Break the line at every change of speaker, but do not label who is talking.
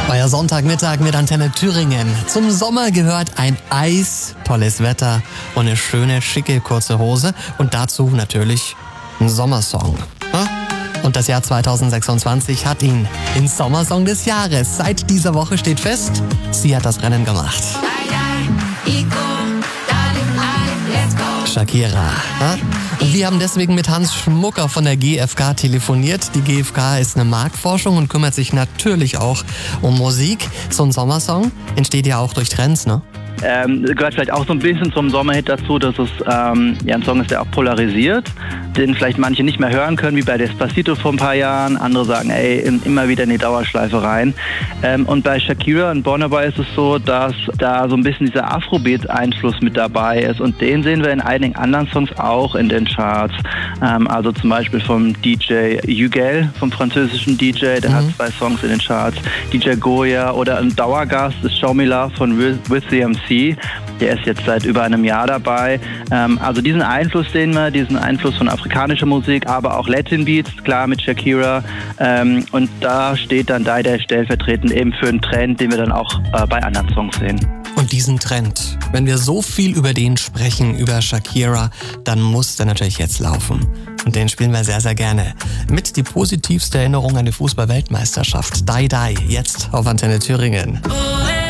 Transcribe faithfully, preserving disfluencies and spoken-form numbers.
Euer Sonntagmittag mit Antenne Thüringen. Zum Sommer gehört ein Eis, tolles Wetter und eine schöne, schicke, kurze Hose. Und dazu natürlich ein Sommersong. Und das Jahr zweitausendsechsundzwanzig hat ihn ins Sommersong des Jahres. Seit dieser Woche steht fest, sie hat das Rennen gemacht. Shakira. Und wir haben deswegen mit Hans Schmucker von der G F K telefoniert. Die G F K ist eine Marktforschung und kümmert sich natürlich auch um Musik. So ein Sommersong entsteht ja auch durch Trends, ne?
Ähm, gehört vielleicht auch so ein bisschen zum Sommerhit dazu, dass es ähm, ja, ein Song ist, der auch polarisiert, den vielleicht manche nicht mehr hören können, wie bei Despacito vor ein paar Jahren. Andere sagen, ey, immer wieder in die Dauerschleife rein. Ähm, und bei Shakira und Burna Boy ist es so, dass da so ein bisschen dieser Afrobeat-Einfluss mit dabei ist. Und den sehen wir in einigen anderen Songs auch in den Charts. Ähm, also zum Beispiel vom D J Hugel, vom französischen D J, der mhm. hat zwei Songs in den Charts. D J Goya oder ein Dauergast ist Show Me Love von With The M C. Der ist jetzt seit über einem Jahr dabei. Ähm, also diesen Einfluss sehen wir, diesen Einfluss von afrikanischer Musik, aber auch Latin Beats, klar mit Shakira. Ähm, und da steht dann Day Day stellvertretend eben für einen Trend, den wir dann auch äh, bei anderen Songs sehen.
Und diesen Trend, wenn wir so viel über den sprechen, über Shakira, dann muss der natürlich jetzt laufen. Und den spielen wir sehr, sehr gerne. Mit die positivste Erinnerung an die Fußball-Weltmeisterschaft. Day Day, jetzt auf Antenne Thüringen.